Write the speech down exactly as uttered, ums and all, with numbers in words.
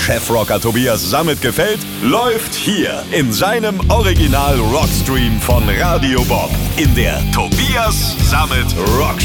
Chefrocker Tobias Sammet gefällt, läuft hier in seinem Original Rockstream von Radio Bob in der Tobias Sammet Rock